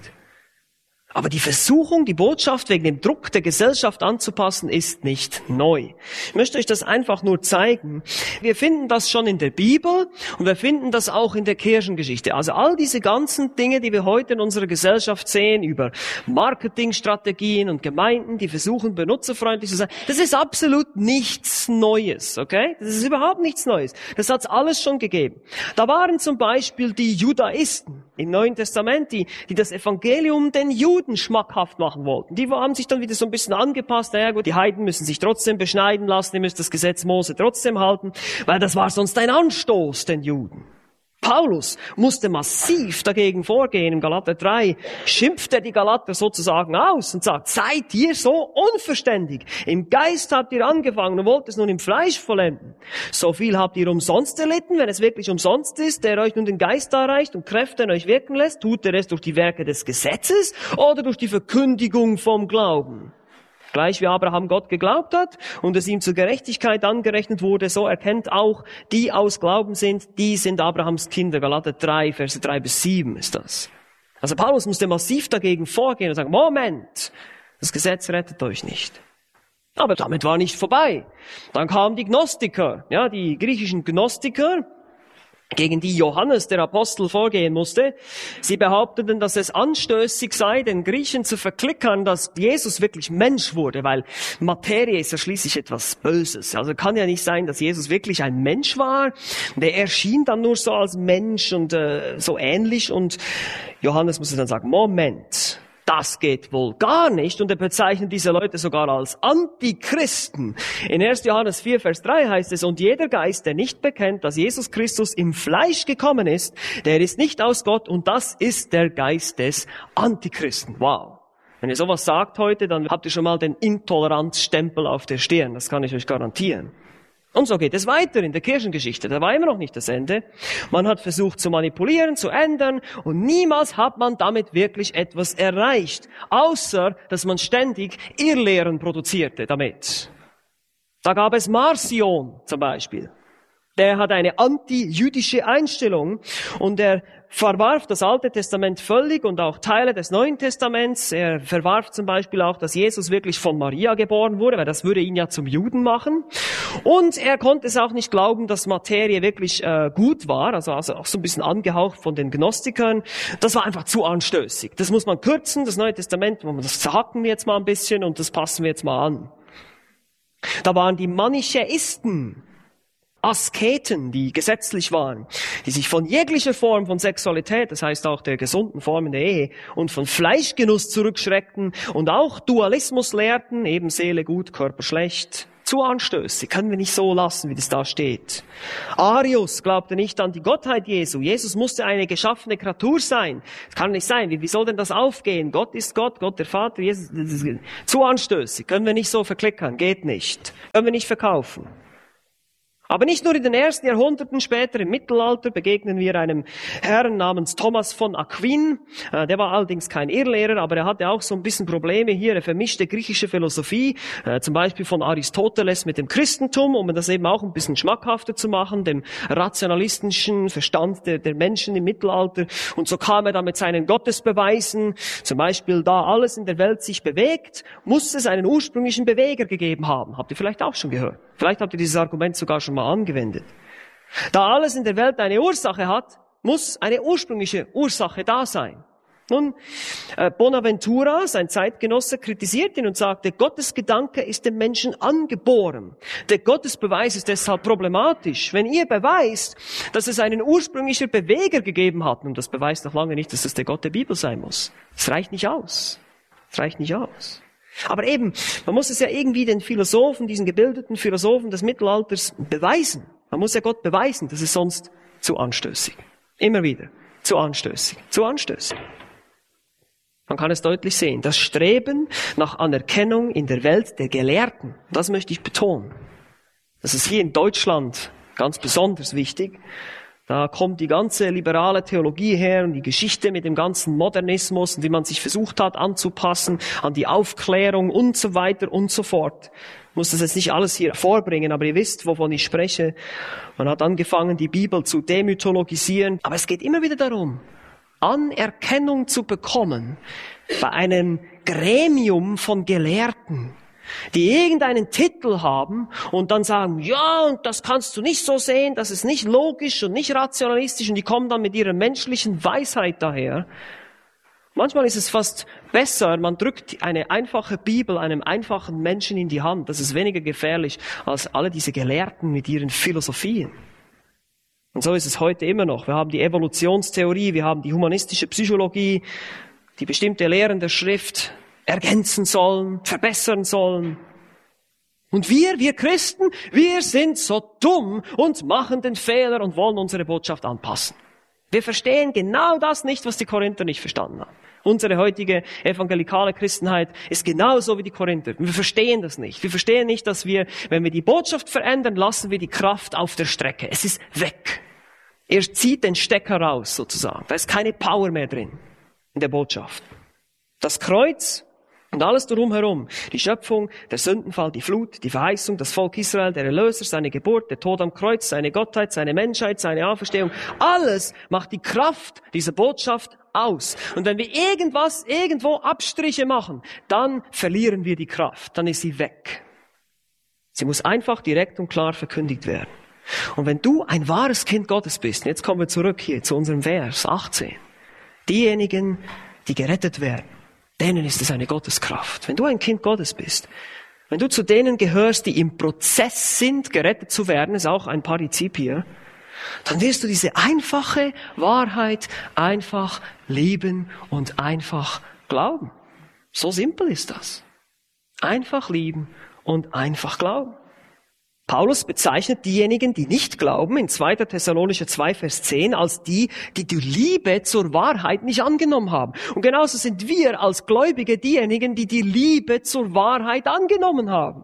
Aber die Versuchung, die Botschaft wegen dem Druck der Gesellschaft anzupassen, ist nicht neu. Ich möchte euch das einfach nur zeigen. Wir finden das schon in der Bibel und wir finden das auch in der Kirchengeschichte. Also all diese ganzen Dinge, die wir heute in unserer Gesellschaft sehen, über Marketingstrategien und Gemeinden, die versuchen, benutzerfreundlich zu sein, das ist absolut nichts Neues, okay? Das ist überhaupt nichts Neues. Das hat's alles schon gegeben. Da waren zum Beispiel die Judaisten im Neuen Testament, die, die das Evangelium den Juden schmackhaft machen wollten. Die haben sich dann wieder so ein bisschen angepasst. Naja gut, die Heiden müssen sich trotzdem beschneiden lassen, die müssen das Gesetz Mose trotzdem halten, weil das war sonst ein Anstoß den Juden. Paulus musste massiv dagegen vorgehen. Im Galater drei schimpft er die Galater sozusagen aus und sagt, seid ihr so unverständig? Im Geist habt ihr angefangen und wollt es nun im Fleisch vollenden. So viel habt ihr umsonst erlitten, wenn es wirklich umsonst ist, der euch nun den Geist darreicht und Kräfte in euch wirken lässt. Tut er es durch die Werke des Gesetzes oder durch die Verkündigung vom Glauben? Gleich wie Abraham Gott geglaubt hat und es ihm zur Gerechtigkeit angerechnet wurde, so erkennt auch, die aus Glauben sind, die sind Abrahams Kinder. Galater drei, Verse drei bis sieben ist das. Also Paulus musste massiv dagegen vorgehen und sagen, Moment, das Gesetz rettet euch nicht. Aber damit war nicht vorbei. Dann kamen die Gnostiker, ja, die griechischen Gnostiker, gegen die Johannes, der Apostel, vorgehen musste. Sie behaupteten, dass es anstößig sei, den Griechen zu verklickern, dass Jesus wirklich Mensch wurde, weil Materie ist ja schließlich etwas Böses. Also kann ja nicht sein, dass Jesus wirklich ein Mensch war. Der erschien dann nur so als Mensch und äh, so ähnlich. Und Johannes musste dann sagen, Moment, das geht wohl gar nicht. Und er bezeichnet diese Leute sogar als Antichristen. In erster Johannes vier, Vers drei heißt es, und jeder Geist, der nicht bekennt, dass Jesus Christus im Fleisch gekommen ist, der ist nicht aus Gott und das ist der Geist des Antichristen. Wow. Wenn ihr sowas sagt heute, dann habt ihr schon mal den Intoleranzstempel auf der Stirn. Das kann ich euch garantieren. Und so geht es weiter in der Kirchengeschichte. Da war immer noch nicht das Ende. Man hat versucht zu manipulieren, zu ändern und niemals hat man damit wirklich etwas erreicht. Außer, dass man ständig Irrlehren produzierte damit. Da gab es Marcion zum Beispiel. Der hat eine anti-jüdische Einstellung und er verwarf das Alte Testament völlig und auch Teile des Neuen Testaments. Er verwarf zum Beispiel auch, dass Jesus wirklich von Maria geboren wurde, weil das würde ihn ja zum Juden machen. Und er konnte es auch nicht glauben, dass Materie wirklich äh, gut war, also, also auch so ein bisschen angehaucht von den Gnostikern. Das war einfach zu anstößig. Das muss man kürzen, das Neue Testament, das hacken wir jetzt mal ein bisschen und das passen wir jetzt mal an. Da waren die Manichäisten, Asketen, die gesetzlich waren, die sich von jeglicher Form von Sexualität, das heißt auch der gesunden Form in der Ehe, und von Fleischgenuss zurückschreckten und auch Dualismus lehrten, eben Seele gut, Körper schlecht. Zu anstößig, können wir nicht so lassen, wie das da steht. Arius glaubte nicht an die Gottheit Jesu. Jesus musste eine geschaffene Kreatur sein. Das kann nicht sein. Wie, wie soll denn das aufgehen? Gott ist Gott, Gott der Vater, Jesus. Das ist zu anstößig, können wir nicht so verklickern, geht nicht. Können wir nicht verkaufen. Aber nicht nur in den ersten Jahrhunderten, später im Mittelalter begegnen wir einem Herrn namens Thomas von Aquin. Der war allerdings kein Irrlehrer, aber er hatte auch so ein bisschen Probleme hier. Er vermischte griechische Philosophie, zum Beispiel von Aristoteles mit dem Christentum, um das eben auch ein bisschen schmackhafter zu machen, dem rationalistischen Verstand der, der Menschen im Mittelalter. Und so kam er dann mit seinen Gottesbeweisen, zum Beispiel da alles in der Welt sich bewegt, muss es einen ursprünglichen Beweger gegeben haben. Habt ihr vielleicht auch schon gehört? Vielleicht habt ihr dieses Argument sogar schon mal angewendet. Da alles in der Welt eine Ursache hat, muss eine ursprüngliche Ursache da sein. Nun, Bonaventura, sein Zeitgenosse, kritisiert ihn und sagte, Gottes Gedanke ist dem Menschen angeboren. Der Gottesbeweis ist deshalb problematisch. Wenn ihr beweist, dass es einen ursprünglichen Beweger gegeben hat, und das beweist noch lange nicht, dass es der Gott der Bibel sein muss. Das reicht nicht aus. Das reicht nicht aus. Aber eben, man muss es ja irgendwie den Philosophen, diesen gebildeten Philosophen des Mittelalters beweisen. Man muss ja Gott beweisen, das ist sonst zu anstößig. Immer wieder. Zu anstößig. Zu anstößig. Man kann es deutlich sehen. Das Streben nach Anerkennung in der Welt der Gelehrten, das möchte ich betonen. Das ist hier in Deutschland ganz besonders wichtig. Da kommt die ganze liberale Theologie her und die Geschichte mit dem ganzen Modernismus und wie man sich versucht hat anzupassen an die Aufklärung und so weiter und so fort. Ich muss das jetzt nicht alles hier vorbringen, aber ihr wisst, wovon ich spreche. Man hat angefangen, die Bibel zu demythologisieren. Aber es geht immer wieder darum, Anerkennung zu bekommen bei einem Gremium von Gelehrten, die irgendeinen Titel haben und dann sagen, ja, und das kannst du nicht so sehen, das ist nicht logisch und nicht rationalistisch, und die kommen dann mit ihrer menschlichen Weisheit daher. Manchmal ist es fast besser, man drückt eine einfache Bibel einem einfachen Menschen in die Hand. Das ist weniger gefährlich als alle diese Gelehrten mit ihren Philosophien. Und so ist es heute immer noch. Wir haben die Evolutionstheorie, wir haben die humanistische Psychologie, die bestimmte Lehren der Schrift ergänzen sollen, verbessern sollen. Und wir, wir Christen, wir sind so dumm und machen den Fehler und wollen unsere Botschaft anpassen. Wir verstehen genau das nicht, was die Korinther nicht verstanden haben. Unsere heutige evangelikale Christenheit ist genauso wie die Korinther. Wir verstehen das nicht. Wir verstehen nicht, dass wir, wenn wir die Botschaft verändern, lassen wir die Kraft auf der Strecke. Es ist weg. Er zieht den Stecker raus, sozusagen. Da ist keine Power mehr drin in der Botschaft. Das Kreuz und alles drumherum, die Schöpfung, der Sündenfall, die Flut, die Verheißung, das Volk Israel, der Erlöser, seine Geburt, der Tod am Kreuz, seine Gottheit, seine Menschheit, seine Auferstehung, alles macht die Kraft dieser Botschaft aus. Und wenn wir irgendwas, irgendwo Abstriche machen, dann verlieren wir die Kraft, dann ist sie weg. Sie muss einfach direkt und klar verkündigt werden. Und wenn du ein wahres Kind Gottes bist, jetzt kommen wir zurück hier zu unserem Vers achtzehn, diejenigen, die gerettet werden, denen ist es eine Gotteskraft. Wenn du ein Kind Gottes bist, wenn du zu denen gehörst, die im Prozess sind, gerettet zu werden, ist auch ein Partizip hier, dann wirst du diese einfache Wahrheit einfach lieben und einfach glauben. So simpel ist das. Einfach lieben und einfach glauben. Paulus bezeichnet diejenigen, die nicht glauben, in zweiter Thessalonicher zwei, Vers zehn, als die, die die Liebe zur Wahrheit nicht angenommen haben. Und genauso sind wir als Gläubige diejenigen, die die Liebe zur Wahrheit angenommen haben.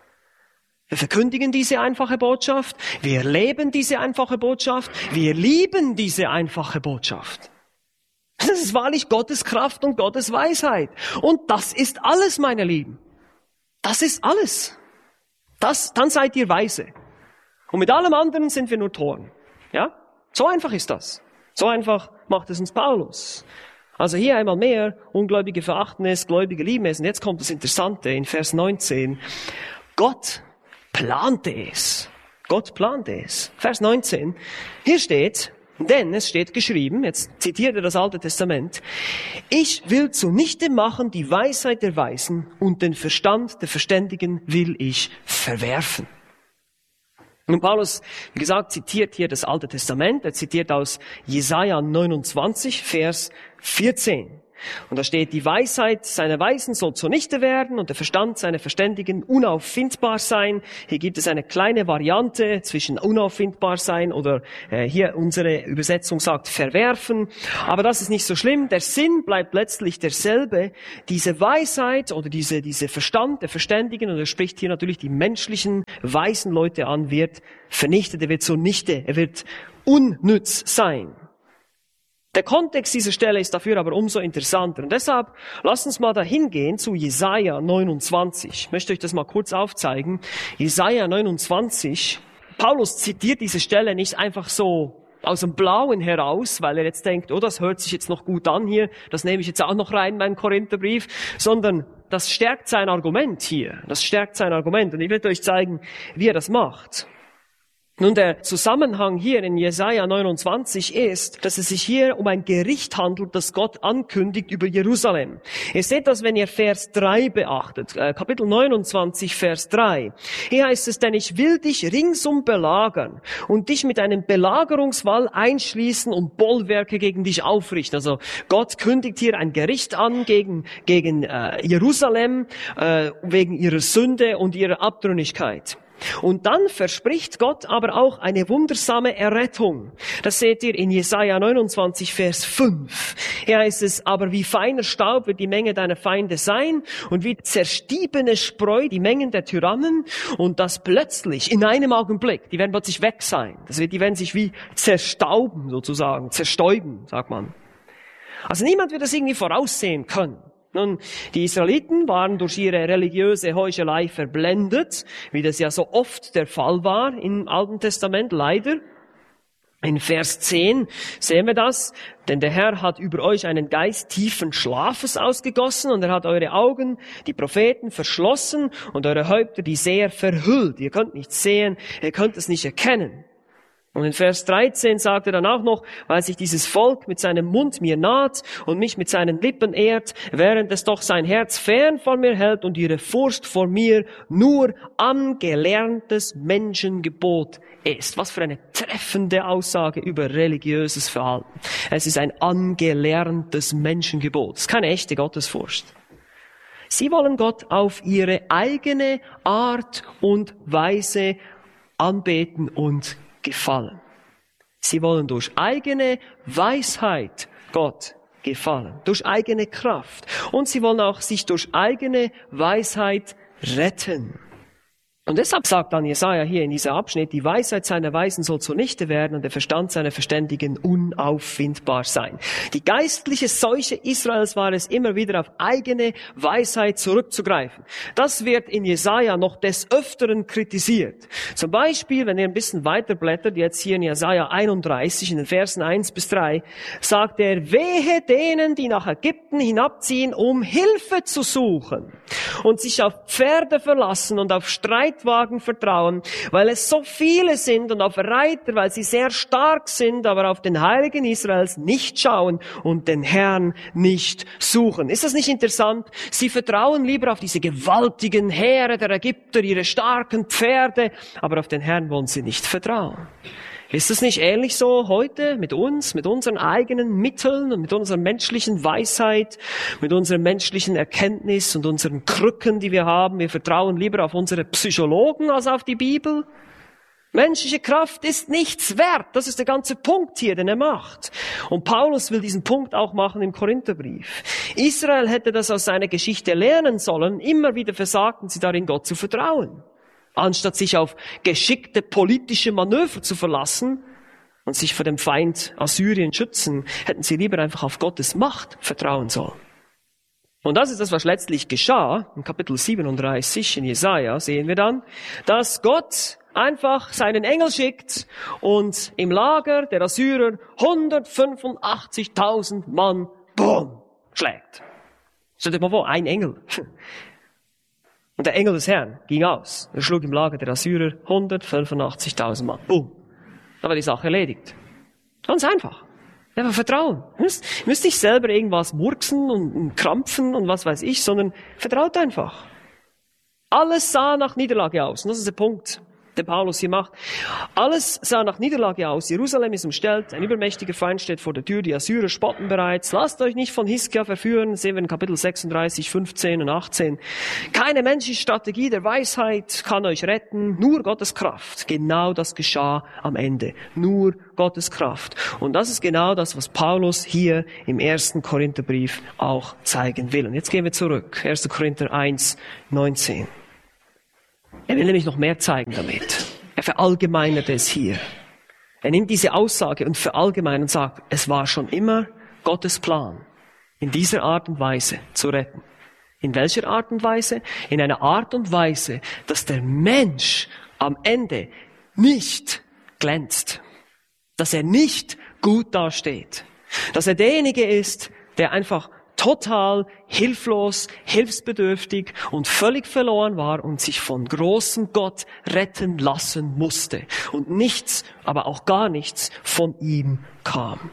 Wir verkündigen diese einfache Botschaft, wir leben diese einfache Botschaft, wir lieben diese einfache Botschaft. Das ist wahrlich Gottes Kraft und Gottes Weisheit. Und das ist alles, meine Lieben. Das ist alles. Das, dann seid ihr weise. Und mit allem anderen sind wir nur Toren. Ja? So einfach ist das. So einfach macht es uns Paulus. Also hier einmal mehr, Ungläubige verachten es, Gläubige lieben es. Und jetzt kommt das Interessante in Vers neunzehn. Gott plante es. Gott plante es. Vers neunzehn. Hier steht, denn es steht geschrieben, jetzt zitiert er das Alte Testament, ich will zunichte machen die Weisheit der Weisen und den Verstand der Verständigen will ich verwerfen. Und Paulus, wie gesagt, zitiert hier das Alte Testament. Er zitiert aus Jesaja neunundzwanzig, Vers vierzehn. Und da steht, die Weisheit seiner Weisen soll zunichte werden und der Verstand seiner Verständigen unauffindbar sein. Hier gibt es eine kleine Variante zwischen unauffindbar sein oder äh, hier unsere Übersetzung sagt verwerfen. Aber das ist nicht so schlimm. Der Sinn bleibt letztlich derselbe. Diese Weisheit oder diese, diese Verstand der Verständigen, und er spricht hier natürlich die menschlichen, weisen Leute an, wird vernichtet. Er wird zunichte, er wird unnütz sein. Der Kontext dieser Stelle ist dafür aber umso interessanter. Und deshalb lasst uns mal dahin gehen zu Jesaja neunundzwanzig. Ich möchte euch das mal kurz aufzeigen. Jesaja neunundzwanzig. Paulus zitiert diese Stelle nicht einfach so aus dem Blauen heraus, weil er jetzt denkt, oh, das hört sich jetzt noch gut an hier, das nehme ich jetzt auch noch rein in meinen Korintherbrief, sondern das stärkt sein Argument hier. Das stärkt sein Argument. Und ich werde euch zeigen, wie er das macht. Nun, der Zusammenhang hier in Jesaja neunundzwanzig ist, dass es sich hier um ein Gericht handelt, das Gott ankündigt über Jerusalem. Ihr seht das, wenn ihr Vers drei beachtet, äh, Kapitel neunundzwanzig, Vers drei. Hier heißt es, denn ich will dich ringsum belagern und dich mit einem Belagerungswall einschließen und Bollwerke gegen dich aufrichten. Also Gott kündigt hier ein Gericht an gegen, gegen äh, Jerusalem, äh, wegen ihrer Sünde und ihrer Abtrünnigkeit. Und dann verspricht Gott aber auch eine wundersame Errettung. Das seht ihr in Jesaja neunundzwanzig, Vers fünf. Hier heißt es, aber wie feiner Staub wird die Menge deiner Feinde sein und wie zerstiebene Spreu die Mengen der Tyrannen und das plötzlich in einem Augenblick, die werden plötzlich weg sein. Das wird, die werden sich wie zerstauben sozusagen, zerstäuben, sagt man. Also niemand wird das irgendwie voraussehen können. Nun, die Israeliten waren durch ihre religiöse Heuchelei verblendet, wie das ja so oft der Fall war im Alten Testament, leider. In Vers zehn sehen wir das, denn der Herr hat über euch einen Geist tiefen Schlafes ausgegossen und er hat eure Augen, die Propheten, verschlossen und eure Häupter, die Seher, verhüllt. Ihr könnt nichts sehen, ihr könnt es nicht erkennen. Und in Vers dreizehn sagt er dann auch noch, weil sich dieses Volk mit seinem Mund mir naht und mich mit seinen Lippen ehrt, während es doch sein Herz fern von mir hält und ihre Furcht vor mir nur angelerntes Menschengebot ist. Was für eine treffende Aussage über religiöses Verhalten. Es ist ein angelerntes Menschengebot. Es ist keine echte Gottesfurcht. Sie wollen Gott auf ihre eigene Art und Weise anbeten und gefallen. Sie wollen durch eigene Weisheit Gott gefallen, durch eigene Kraft. Und sie wollen auch sich durch eigene Weisheit retten. Und deshalb sagt dann Jesaja hier in diesem Abschnitt, die Weisheit seiner Weisen soll zunichte werden und der Verstand seiner Verständigen unauffindbar sein. Die geistliche Seuche Israels war es, immer wieder auf eigene Weisheit zurückzugreifen. Das wird in Jesaja noch des Öfteren kritisiert. Zum Beispiel, wenn ihr ein bisschen weiterblättert, jetzt hier in Jesaja einunddreißig, in den Versen eins bis drei, sagt er, wehe denen, die nach Ägypten hinabziehen, um Hilfe zu suchen und sich auf Pferde verlassen und auf Streit Wagen vertrauen, weil es so viele sind und auf Reiter, weil sie sehr stark sind, aber auf den Heiligen Israels nicht schauen und den Herrn nicht suchen. Ist das nicht interessant? Sie vertrauen lieber auf diese gewaltigen Heere der Ägypter, ihre starken Pferde, aber auf den Herrn wollen sie nicht vertrauen. Ist es nicht ähnlich so heute mit uns, mit unseren eigenen Mitteln und mit unserer menschlichen Weisheit, mit unserer menschlichen Erkenntnis und unseren Krücken, die wir haben? Wir vertrauen lieber auf unsere Psychologen als auf die Bibel. Menschliche Kraft ist nichts wert. Das ist der ganze Punkt hier, den er macht. Und Paulus will diesen Punkt auch machen im Korintherbrief. Israel hätte das aus seiner Geschichte lernen sollen. Immer wieder versagten sie darin, Gott zu vertrauen. Anstatt sich auf geschickte politische Manöver zu verlassen und sich vor dem Feind Assyrien schützen, hätten sie lieber einfach auf Gottes Macht vertrauen sollen. Und das ist das, was letztlich geschah. Im Kapitel siebenunddreißig in Jesaja sehen wir dann, dass Gott einfach seinen Engel schickt und im Lager der Assyrer hundertfünfundachtzigtausend Mann, boom, schlägt. Stellt euch mal vor, ein Engel. Und der Engel des Herrn ging aus. Er schlug im Lager der Assyrer hundertfünfundachtzigtausend Mann. Boom. Da war die Sache erledigt. Ganz einfach. Einfach Vertrauen. Ihr müsst, ihr müsst nicht selber irgendwas murksen und, und krampfen und was weiß ich, sondern vertraut einfach. Alles sah nach Niederlage aus. Und das ist der Punkt, den Paulus hier macht. Alles sah nach Niederlage aus. Jerusalem ist umstellt. Ein übermächtiger Feind steht vor der Tür. Die Assyrer spotten bereits. Lasst euch nicht von Hiskia verführen. Das sehen wir in Kapitel sechsunddreißig, fünfzehn und achtzehn. Keine menschliche Strategie der Weisheit kann euch retten. Nur Gottes Kraft. Genau das geschah am Ende. Nur Gottes Kraft. Und das ist genau das, was Paulus hier im ersten Korintherbrief auch zeigen will. Und jetzt gehen wir zurück. erster Korinther eins, neunzehn. Er will nämlich noch mehr zeigen damit. Er verallgemeinert es hier. Er nimmt diese Aussage und verallgemeinert und sagt, es war schon immer Gottes Plan, in dieser Art und Weise zu retten. In welcher Art und Weise? In einer Art und Weise, dass der Mensch am Ende nicht glänzt. Dass er nicht gut dasteht. Dass er derjenige ist, der einfach total hilflos, hilfsbedürftig und völlig verloren war und sich von großem Gott retten lassen musste. Und nichts, aber auch gar nichts von ihm kam.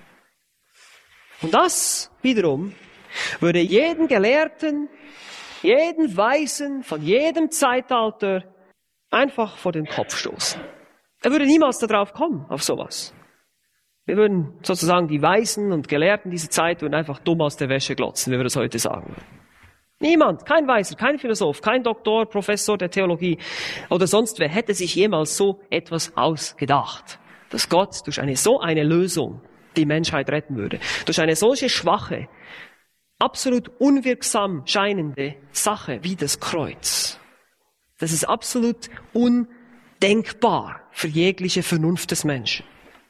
Und das wiederum würde jeden Gelehrten, jeden Weisen von jedem Zeitalter einfach vor den Kopf stoßen. Er würde niemals darauf kommen, auf sowas. Wir würden sozusagen die Weisen und Gelehrten dieser Zeit würden einfach dumm aus der Wäsche glotzen, wie wir das heute sagen. Niemand, kein Weiser, kein Philosoph, kein Doktor, Professor der Theologie oder sonst wer hätte sich jemals so etwas ausgedacht, dass Gott durch eine so eine Lösung die Menschheit retten würde. Durch eine solche schwache, absolut unwirksam scheinende Sache wie das Kreuz. Das ist absolut undenkbar für jegliche Vernunft des Menschen.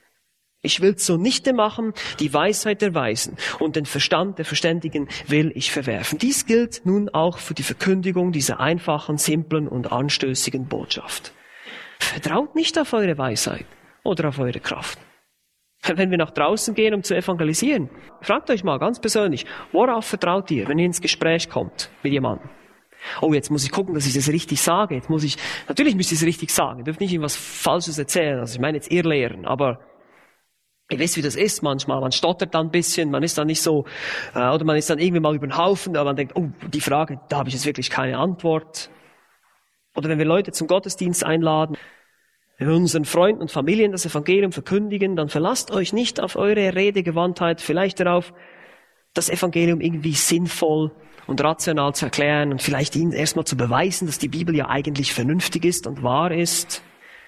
Ich will so nichte machen, die Weisheit der Weisen und den Verstand der Verständigen will ich verwerfen. Dies gilt nun auch für die Verkündigung dieser einfachen, simplen und anstößigen Botschaft. Vertraut nicht auf eure Weisheit oder auf eure Kraft. Wenn wir nach draußen gehen, um zu evangelisieren, fragt euch mal ganz persönlich, worauf vertraut ihr, wenn ihr ins Gespräch kommt mit jemandem? Oh, jetzt muss ich gucken, dass ich das richtig sage. Jetzt muss ich, natürlich müsst ihr es richtig sagen. Ihr dürft nicht irgendwas Falsches erzählen. Also ich meine jetzt ihr lehren, aber ihr wisst, wie das ist manchmal. Man stottert dann ein bisschen, man ist dann nicht so, äh, oder man ist dann irgendwie mal über den Haufen, aber man denkt, oh, die Frage, da habe ich jetzt wirklich keine Antwort. Oder wenn wir Leute zum Gottesdienst einladen, wenn wir unseren Freunden und Familien das Evangelium verkündigen, dann verlasst euch nicht auf eure Redegewandtheit, vielleicht darauf, das Evangelium irgendwie sinnvoll und rational zu erklären und vielleicht ihnen erstmal zu beweisen, dass die Bibel ja eigentlich vernünftig ist und wahr ist.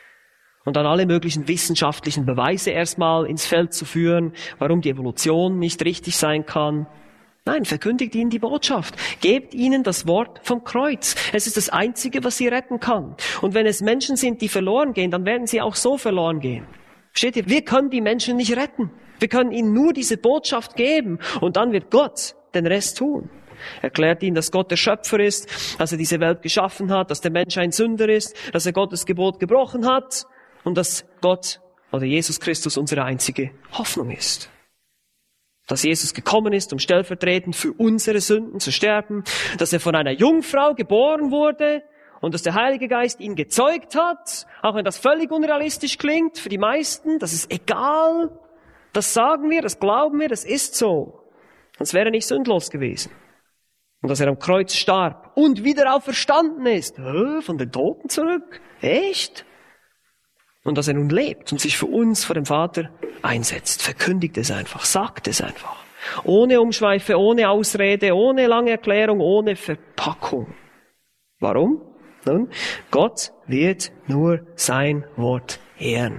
Und dann alle möglichen wissenschaftlichen Beweise erstmal ins Feld zu führen, warum die Evolution nicht richtig sein kann. Nein, verkündigt ihnen die Botschaft. Gebt ihnen das Wort vom Kreuz. Es ist das Einzige, was sie retten kann. Und wenn es Menschen sind, die verloren gehen, dann werden sie auch so verloren gehen. Versteht ihr? Wir können die Menschen nicht retten. Wir können ihnen nur diese Botschaft geben. Und dann wird Gott den Rest tun. Erklärt ihnen, dass Gott der Schöpfer ist, dass er diese Welt geschaffen hat, dass der Mensch ein Sünder ist, dass er Gottes Gebot gebrochen hat. Und dass Gott oder Jesus Christus unsere einzige Hoffnung ist. Dass Jesus gekommen ist, um stellvertretend für unsere Sünden zu sterben. Dass er von einer Jungfrau geboren wurde und dass der Heilige Geist ihn gezeugt hat. Auch wenn das völlig unrealistisch klingt für die meisten. Das ist egal. Das sagen wir, das glauben wir, das ist so. Sonst wäre er nicht sündlos gewesen. Und dass er am Kreuz starb und wieder auferstanden ist. Von den Toten zurück? Echt? Und dass er nun lebt und sich für uns vor dem Vater einsetzt. Verkündigt es einfach, sagt es einfach. Ohne Umschweife, ohne Ausrede, ohne lange Erklärung, ohne Verpackung. Warum? Nun, Gott wird nur sein Wort ehren.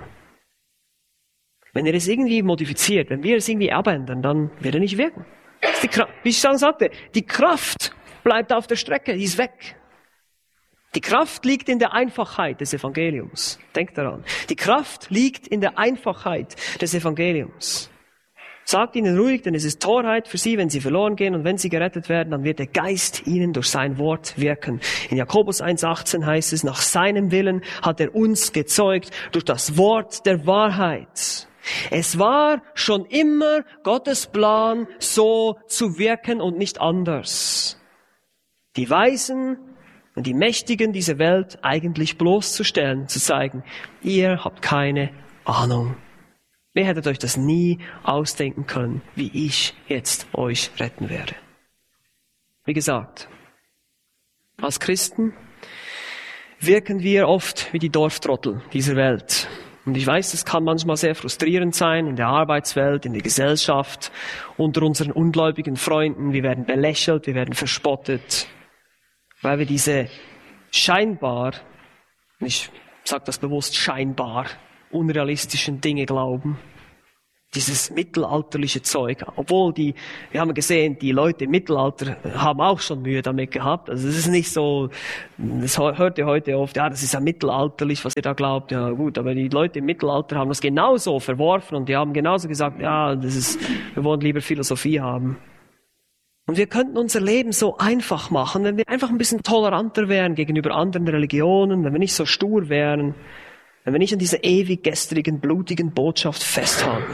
Wenn er es irgendwie modifiziert, wenn wir es irgendwie abändern, dann wird er nicht wirken. Die Kraft, wie ich schon sagte, die Kraft bleibt auf der Strecke, die ist weg. Die Kraft liegt in der Einfachheit des Evangeliums. Denkt daran. Die Kraft liegt in der Einfachheit des Evangeliums. Sagt ihnen ruhig, denn es ist Torheit für sie, wenn sie verloren gehen, und wenn sie gerettet werden, dann wird der Geist ihnen durch sein Wort wirken. In Jakobus eins achtzehn heißt es, nach seinem Willen hat er uns gezeugt durch das Wort der Wahrheit. Es war schon immer Gottes Plan, so zu wirken und nicht anders. Die Weisen und die Mächtigen dieser Welt eigentlich bloßzustellen, zu zeigen, ihr habt keine Ahnung. Ihr hättet euch das nie ausdenken können, wie ich jetzt euch retten werde. Wie gesagt, als Christen wirken wir oft wie die Dorftrottel dieser Welt. Und ich weiß, das kann manchmal sehr frustrierend sein in der Arbeitswelt, in der Gesellschaft, unter unseren ungläubigen Freunden. Wir werden belächelt, wir werden verspottet, weil wir diese scheinbar, ich sage das bewusst scheinbar, unrealistischen Dinge glauben. Dieses mittelalterliche Zeug. Obwohl die, wir haben gesehen, die Leute im Mittelalter haben auch schon Mühe damit gehabt. Also es ist nicht so, das hört ihr heute oft, ja, das ist ja mittelalterlich, was ihr da glaubt. Ja gut, aber die Leute im Mittelalter haben das genauso verworfen und die haben genauso gesagt, ja, das ist, wir wollen lieber Philosophie haben. Und wir könnten unser Leben so einfach machen, wenn wir einfach ein bisschen toleranter wären gegenüber anderen Religionen, wenn wir nicht so stur wären. Wenn wir nicht an dieser ewig gestrigen, blutigen Botschaft festhalten.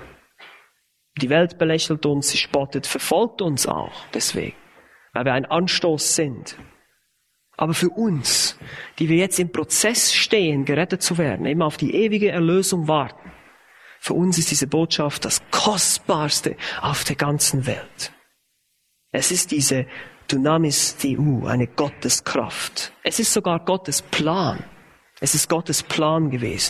Die Welt belächelt uns, sie spottet, verfolgt uns auch deswegen, weil wir ein Anstoß sind. Aber für uns, die wir jetzt im Prozess stehen, gerettet zu werden, immer auf die ewige Erlösung warten, für uns ist diese Botschaft das Kostbarste auf der ganzen Welt. Es ist diese Dynamis Theou, eine Gotteskraft. Es ist sogar Gottes Plan. Es ist Gottes Plan gewesen.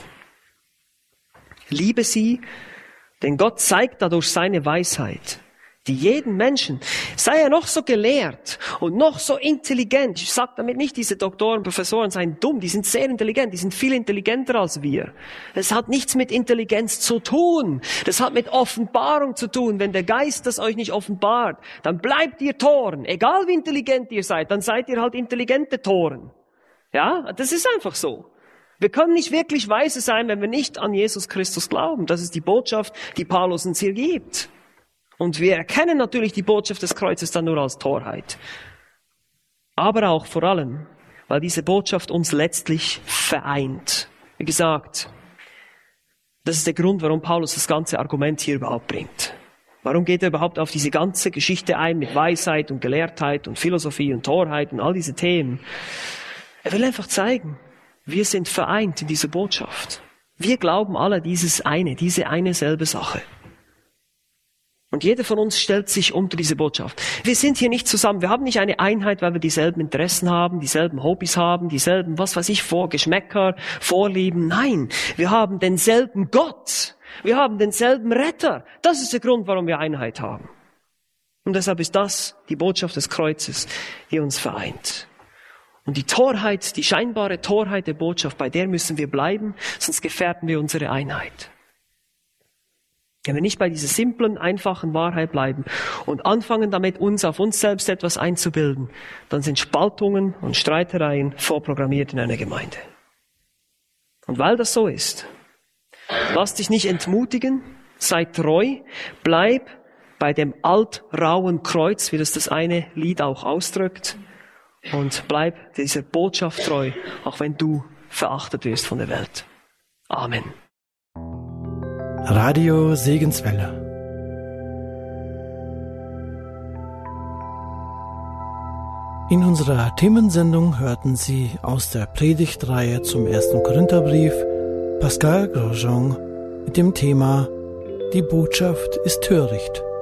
Liebe sie, denn Gott zeigt dadurch seine Weisheit, die jeden Menschen, sei er noch so gelehrt und noch so intelligent, ich sage damit nicht, diese Doktoren, Professoren seien dumm, die sind sehr intelligent, die sind viel intelligenter als wir. Es hat nichts mit Intelligenz zu tun, das hat mit Offenbarung zu tun. Wenn der Geist das euch nicht offenbart, dann bleibt ihr Toren, egal wie intelligent ihr seid, dann seid ihr halt intelligente Toren. Ja, das ist einfach so. Wir können nicht wirklich weise sein, wenn wir nicht an Jesus Christus glauben. Das ist die Botschaft, die Paulus uns hier gibt. Und wir erkennen natürlich die Botschaft des Kreuzes dann nur als Torheit. Aber auch vor allem, weil diese Botschaft uns letztlich vereint. Wie gesagt, das ist der Grund, warum Paulus das ganze Argument hier überhaupt bringt. Warum geht er überhaupt auf diese ganze Geschichte ein mit Weisheit und Gelehrtheit und Philosophie und Torheit und all diese Themen? Er will einfach zeigen, wir sind vereint in dieser Botschaft. Wir glauben alle dieses eine, diese eine selbe Sache. Und jeder von uns stellt sich unter diese Botschaft. Wir sind hier nicht zusammen, wir haben nicht eine Einheit, weil wir dieselben Interessen haben, dieselben Hobbys haben, dieselben, was weiß ich, Vor- Geschmäcker, Vorlieben. Nein, wir haben denselben Gott. Wir haben denselben Retter. Das ist der Grund, warum wir Einheit haben. Und deshalb ist das die Botschaft des Kreuzes, die uns vereint. Und die Torheit, die scheinbare Torheit der Botschaft, bei der müssen wir bleiben, sonst gefährden wir unsere Einheit. Wenn wir nicht bei dieser simplen, einfachen Wahrheit bleiben und anfangen damit, uns auf uns selbst etwas einzubilden, dann sind Spaltungen und Streitereien vorprogrammiert in einer Gemeinde. Und weil das so ist, lass dich nicht entmutigen, sei treu, bleib bei dem altrauen Kreuz, wie das das eine Lied auch ausdrückt, und bleib dieser Botschaft treu, auch wenn du verachtet wirst von der Welt. Amen. Radio Segenswelle. In unserer Themensendung hörten Sie aus der Predigtreihe zum ersten Korintherbrief Pascal Grosjean mit dem Thema Die Botschaft ist töricht.